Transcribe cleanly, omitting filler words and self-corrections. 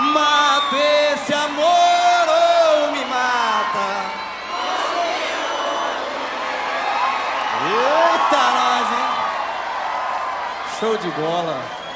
Mato esse amor ou me mata. Eita, nós, hein? Show de bola.